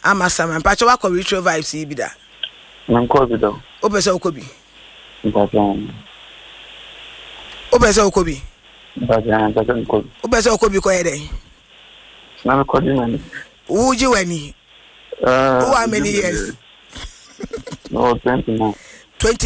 Amasama mpacho wa retro vibes yi bi da. Nanko bi do. Obese okobi. Mpacho. Obese okobi. Mpacho nko. Obese okobi ko yede. Na ko di mani. Uji wani. How many years? No, 20 more.